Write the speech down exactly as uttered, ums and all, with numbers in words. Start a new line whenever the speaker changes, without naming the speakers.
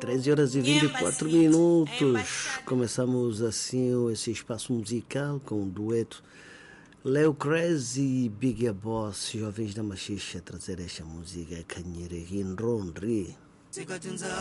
treze horas e vinte e quatro minutos. Começamos assim esse espaço musical com um dueto. Leo Cres e Big Boss, jovens da Machixa, trazer esta música Canhereguin Ronri.